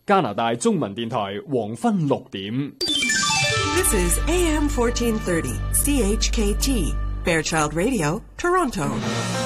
加拿大中文電台黃昏6點。 This is AM 1430 CHKT Fairchild Radio, Toronto.